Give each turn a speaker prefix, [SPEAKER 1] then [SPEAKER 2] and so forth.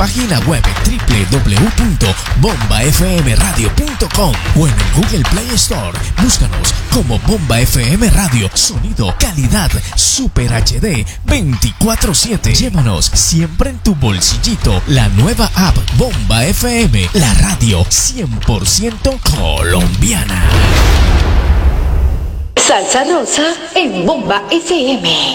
[SPEAKER 1] página web www.bombafmradio.com o en el Google Play Store. Búscanos como Bomba FM Radio. Sonido, calidad, Super HD 24/7. Llévanos siempre en tu bolsillito la nueva app Bomba FM, la radio 100% colombiana.
[SPEAKER 2] Salsa Rosa en Bomba FM.